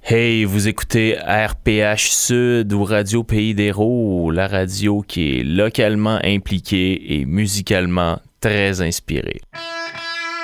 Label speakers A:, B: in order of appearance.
A: Hey, vous écoutez RPH Sud ou Radio Pays d'Hérault, la radio qui est localement impliquée et musicalement très inspirée.